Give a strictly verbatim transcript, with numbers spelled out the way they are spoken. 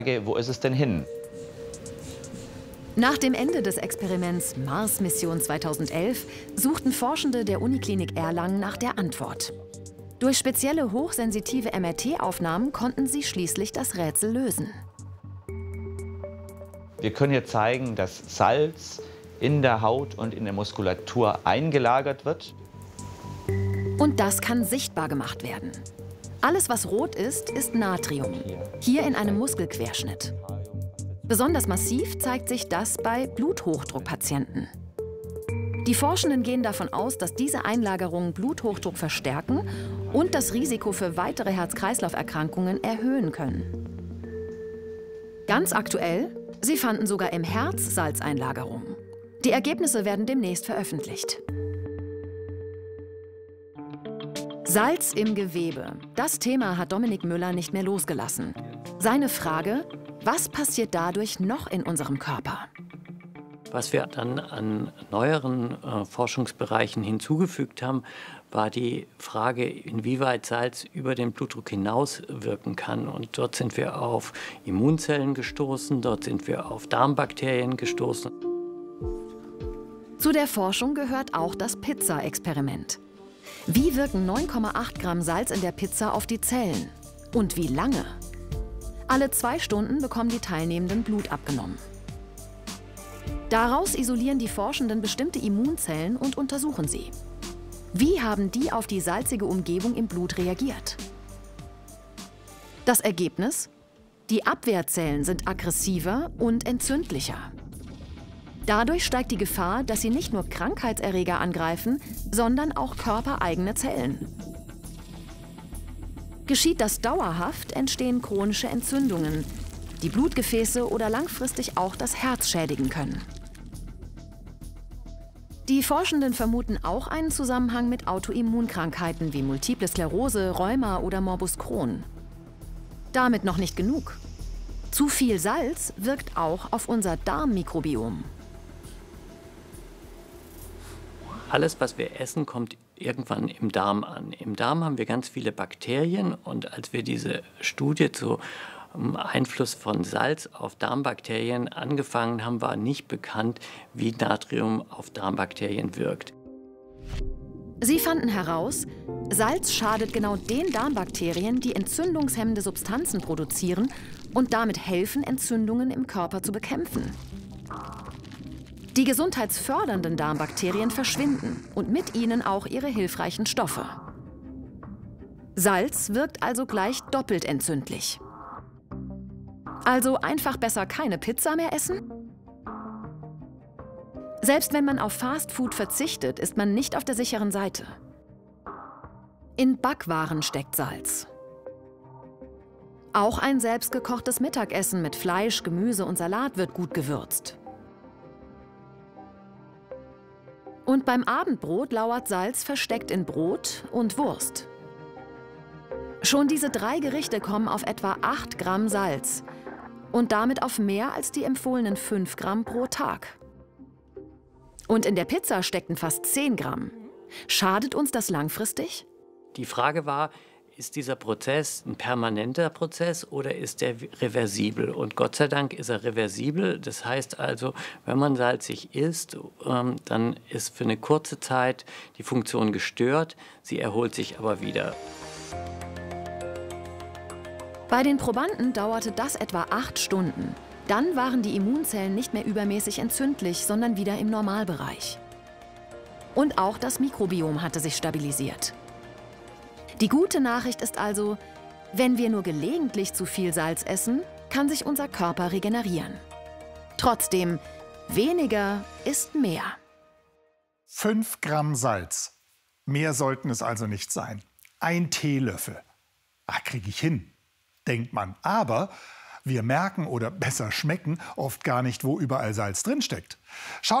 Wo ist es denn hin? Nach dem Ende des Experiments Mars-Mission zweitausendelf suchten Forschende der Uniklinik Erlangen nach der Antwort. Durch spezielle hochsensitive M R T-Aufnahmen konnten sie schließlich das Rätsel lösen. Wir können hier zeigen, dass Salz in der Haut und in der Muskulatur eingelagert wird. Und das kann sichtbar gemacht werden. Alles, was rot ist, ist Natrium. Hier in einem Muskelquerschnitt. Besonders massiv zeigt sich das bei Bluthochdruckpatienten. Die Forschenden gehen davon aus, dass diese Einlagerungen Bluthochdruck verstärken und das Risiko für weitere Herz-Kreislauf-Erkrankungen erhöhen können. Ganz aktuell, sie fanden sogar im Herz Salzeinlagerungen. Die Ergebnisse werden demnächst veröffentlicht. Salz im Gewebe. Das Thema hat Dominik Müller nicht mehr losgelassen. Seine Frage: Was passiert dadurch noch in unserem Körper? Was wir dann an neueren äh, Forschungsbereichen hinzugefügt haben, war die Frage, inwieweit Salz über den Blutdruck hinaus wirken kann. Und dort sind wir auf Immunzellen gestoßen, dort sind wir auf Darmbakterien gestoßen. Zu der Forschung gehört auch das Pizza-Experiment. Wie wirken neun Komma acht Gramm Salz in der Pizza auf die Zellen? Und wie lange? Alle zwei Stunden bekommen die Teilnehmenden Blut abgenommen. Daraus isolieren die Forschenden bestimmte Immunzellen und untersuchen sie. Wie haben die auf die salzige Umgebung im Blut reagiert? Das Ergebnis? Die Abwehrzellen sind aggressiver und entzündlicher. Dadurch steigt die Gefahr, dass sie nicht nur Krankheitserreger angreifen, sondern auch körpereigene Zellen. Geschieht das dauerhaft, entstehen chronische Entzündungen, die Blutgefäße oder langfristig auch das Herz schädigen können. Die Forschenden vermuten auch einen Zusammenhang mit Autoimmunkrankheiten wie Multiple Sklerose, Rheuma oder Morbus Crohn. Damit noch nicht genug. Zu viel Salz wirkt auch auf unser Darmmikrobiom. Alles, was wir essen, kommt irgendwann im Darm an. Im Darm haben wir ganz viele Bakterien und als wir diese Studie zum Einfluss von Salz auf Darmbakterien angefangen haben, war nicht bekannt, wie Natrium auf Darmbakterien wirkt. Sie fanden heraus, Salz schadet genau den Darmbakterien, die entzündungshemmende Substanzen produzieren und damit helfen, Entzündungen im Körper zu bekämpfen. Die gesundheitsfördernden Darmbakterien verschwinden und mit ihnen auch ihre hilfreichen Stoffe. Salz wirkt also gleich doppelt entzündlich. Also einfach besser keine Pizza mehr essen? Selbst wenn man auf Fastfood verzichtet, ist man nicht auf der sicheren Seite. In Backwaren steckt Salz. Auch ein selbstgekochtes Mittagessen mit Fleisch, Gemüse und Salat wird gut gewürzt. Und beim Abendbrot lauert Salz versteckt in Brot und Wurst. Schon diese drei Gerichte kommen auf etwa acht Gramm Salz und damit auf mehr als die empfohlenen fünf Gramm pro Tag. Und in der Pizza steckten fast zehn Gramm. Schadet uns das langfristig? Die Frage war, ist dieser Prozess ein permanenter Prozess oder ist er reversibel? Und Gott sei Dank ist er reversibel. Das heißt also, wenn man salzig isst, ähm, dann ist für eine kurze Zeit die Funktion gestört, sie erholt sich aber wieder. Bei den Probanden dauerte das etwa acht Stunden. Dann waren die Immunzellen nicht mehr übermäßig entzündlich, sondern wieder im Normalbereich. Und auch das Mikrobiom hatte sich stabilisiert. Die gute Nachricht ist also, wenn wir nur gelegentlich zu viel Salz essen, kann sich unser Körper regenerieren. Trotzdem, weniger ist mehr. Fünf Gramm Salz. Mehr sollten es also nicht sein. Ein Teelöffel. Ach, kriege ich hin, denkt man. Aber wir merken oder besser schmecken oft gar nicht, wo überall Salz drinsteckt. Schaut